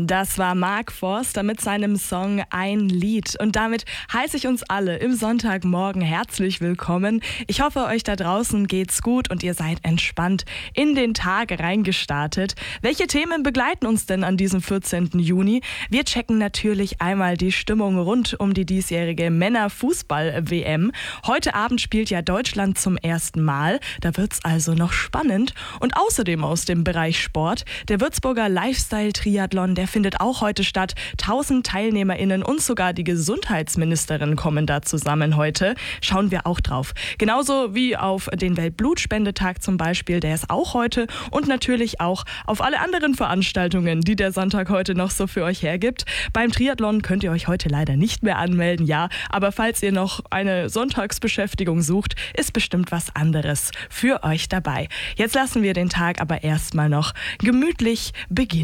Das war Mark Forster mit seinem Song Ein Lied. Und damit heiße ich uns alle im Sonntagmorgen herzlich willkommen. Ich hoffe, euch da draußen geht's gut und ihr seid entspannt in den Tag reingestartet. Welche Themen begleiten uns denn an diesem 14. Juni? Wir checken natürlich einmal die Stimmung rund um die diesjährige Männerfußball-WM. Heute Abend spielt ja Deutschland zum ersten Mal. Da wird's also noch spannend. Und außerdem aus dem Bereich Sport, der Würzburger Lifestyle-Triathlon, der findet auch heute statt. 1000 TeilnehmerInnen und sogar die Gesundheitsministerin kommen da zusammen heute. Schauen wir auch drauf. Genauso wie auf den Weltblutspendetag zum Beispiel, der ist auch heute. Und natürlich auch auf alle anderen Veranstaltungen, die der Sonntag heute noch so für euch hergibt. Beim Triathlon könnt ihr euch heute leider nicht mehr anmelden, ja. Aber falls ihr noch eine Sonntagsbeschäftigung sucht, ist bestimmt was anderes für euch dabei. Jetzt lassen wir den Tag aber erstmal noch gemütlich beginnen.